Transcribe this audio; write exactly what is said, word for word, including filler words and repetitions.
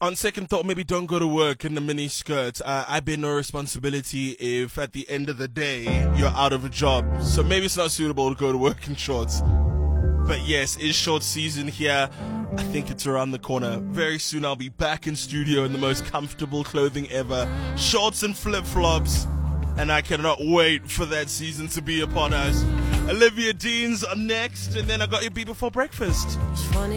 on second thought, maybe don't go to work in the mini skirt. Uh, I bear no responsibility if at the end of the day you're out of a job. So maybe it's not suitable to go to work in shorts. But yes, it's short season here. I think it's around the corner. Very soon I'll be back in studio in the most comfortable clothing ever. Shorts and flip-flops. And I cannot wait for that season to be upon us. Olivia Dean's are next, and then I got your beat before breakfast. It's funny.